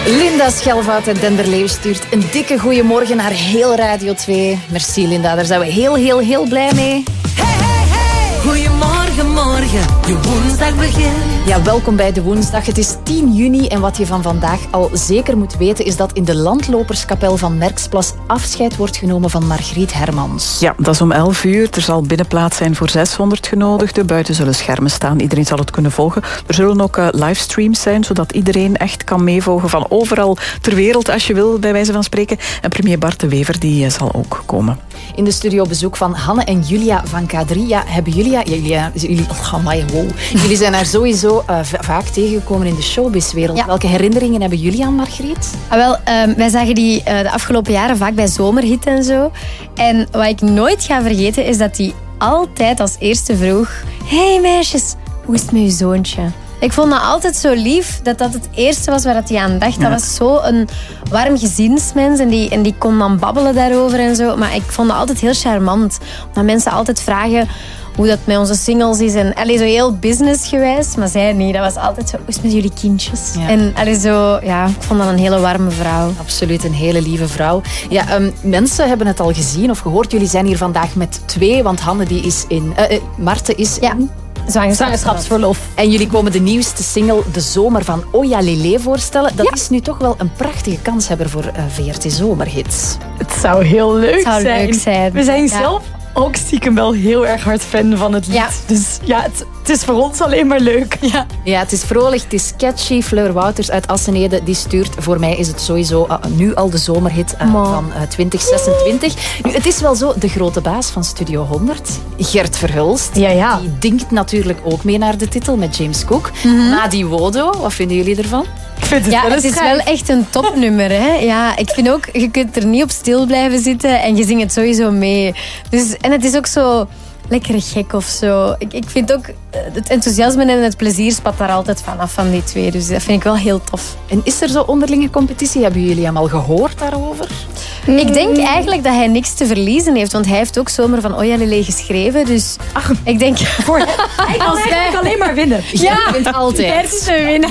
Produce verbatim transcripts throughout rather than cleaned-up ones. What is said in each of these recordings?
Linda Schelvaat uit Denderleeuw stuurt een dikke goeiemorgen naar heel Radio twee. Merci Linda, daar zijn we heel, heel, heel blij mee. Hey, hey, hey. Goeiemorgen, morgen, je woensdag begint. Ja, welkom bij de woensdag. Het is tien juni en wat je van vandaag al zeker moet weten is dat in de landloperskapel van Merksplas afscheid wordt genomen van Margriet Hermans. Ja, dat is om elf uur. Er zal binnenplaats zijn voor zeshonderd genodigden. Buiten zullen schermen staan. Iedereen zal het kunnen volgen. Er zullen ook uh, livestreams zijn, zodat iedereen echt kan meevolgen van overal ter wereld, als je wil, bij wijze van spreken. En premier Bart de Wever, die uh, zal ook komen. In de studio bezoek van Hanne en Julia van K drie. Ja, hebben Julia... Julia jullie, oh, amai, wow. Jullie zijn haar sowieso uh, v- vaak tegengekomen in de showbizwereld. Ja. Welke herinneringen hebben jullie aan Margriet? Ah, wel, um, wij zagen die uh, de afgelopen jaren vaak bij Zomerhit en zo. En wat ik nooit ga vergeten is dat die altijd als eerste vroeg: hey meisjes, hoe is het met uw zoontje? Ik vond dat altijd zo lief, dat dat het eerste was waar hij aan dacht. Ja. Dat was zo een warm gezinsmens en die, en die kon dan babbelen daarover en zo. Maar ik vond dat altijd heel charmant. Omdat mensen altijd vragen hoe dat met onze singles is. En allee, zo heel businessgewijs. Maar zij niet, dat was altijd zo: hoe is het met jullie kindjes? Ja. En allee, zo, ja, ik vond dat een hele warme vrouw. Absoluut, een hele lieve vrouw. Ja, um, mensen hebben het al gezien of gehoord. Jullie zijn hier vandaag met twee, want Hanne die is in... Uh, uh, Marten is ja. in... Zwangerschapsverlof. En jullie komen de nieuwste single De Zomer van Oya Lele voorstellen. Dat ja. is nu toch wel een prachtige kanshebber voor uh, V R T Zomerhits. Het zou heel leuk, het zou zijn. leuk zijn. We zijn ja. zelf ook stiekem wel heel erg hard fan van het lied. Ja. Dus ja, het, het is voor ons alleen maar leuk. Ja, ja het is vrolijk, het is catchy. Fleur Wouters uit Assenede die stuurt: voor mij is het sowieso uh, nu al de zomerhit uh, van uh, twintig zesentwintig. Nu, het is wel zo, de grote baas van Studio honderd, Gert Verhulst, ja, ja. die dinkt natuurlijk ook mee naar de titel met James Cook. Mm-hmm. Nadi Wodo, wat vinden jullie ervan? Ik vind het ja, wel het is wel echt een topnummer. Hè? Ja, ik vind ook, je kunt er niet op stil blijven zitten en je zingt het sowieso mee. Dus, en het is ook zo lekker gek of zo. Ik, ik vind ook het enthousiasme en het plezier spat daar altijd vanaf van die twee. Dus dat vind ik wel heel tof. En is er zo onderlinge competitie? Hebben jullie hem al gehoord daarover? Mm. Ik denk eigenlijk dat hij niks te verliezen heeft, want hij heeft ook Zomer van Oya Lele geschreven. Dus ach, ik denk... Voor hem, hij kan eigenlijk alleen maar winnen. Ja, je wint altijd. Hij is een winnaar.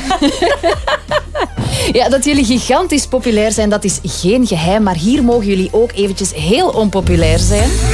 Ja, dat jullie gigantisch populair zijn, dat is geen geheim. Maar hier mogen jullie ook eventjes heel onpopulair zijn.